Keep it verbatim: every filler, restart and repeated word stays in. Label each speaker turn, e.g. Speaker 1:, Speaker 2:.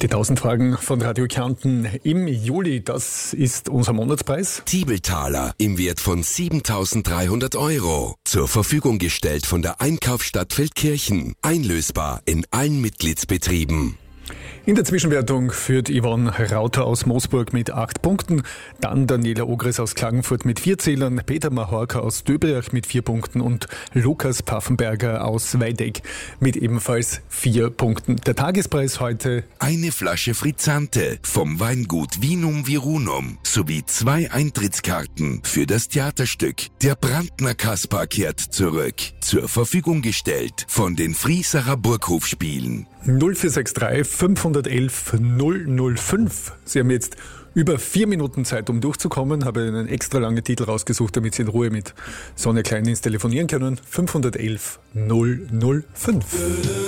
Speaker 1: Die tausend Fragen von Radio Kärnten im Juli, das ist unser Monatspreis.
Speaker 2: Tiebeltaler im Wert von siebentausenddreihundert Euro. Zur Verfügung gestellt von der Einkaufsstadt Feldkirchen. Einlösbar in allen Mitgliedsbetrieben.
Speaker 1: In der Zwischenwertung führt Yvonne Rauter aus Moosburg mit acht Punkten, dann Daniela Ogris aus Klagenfurt mit vier Zählern, Peter Mahorka aus Döbriach mit vier Punkten und Lukas Paffenberger aus Weideck mit ebenfalls vier Punkten. Der Tagespreis heute:
Speaker 2: eine Flasche Frizzante vom Weingut Vinum Virunum sowie zwei Eintrittskarten für das Theaterstück Der Brandner Kaspar kehrt zurück. Zur Verfügung gestellt von den Friesacher Burghofspielen.
Speaker 1: null vier sechs drei fünfhundertelf null null fünf. Sie haben jetzt über vier Minuten Zeit, um durchzukommen. Habe einen extra langen Titel rausgesucht, damit Sie in Ruhe mit Sonja Kleindienst telefonieren können. fünfhundertelf null null fünf.